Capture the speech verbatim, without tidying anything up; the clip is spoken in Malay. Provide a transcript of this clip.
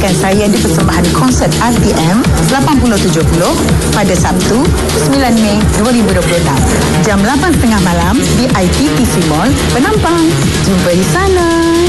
saksikan saya di persembahan konsert R T M lapan puluh tujuh puluh pada Sabtu sembilan Mei dua ribu dua puluh enam jam lapan tiga puluh malam di I T T C Mall Penampang. Jumpa di sana.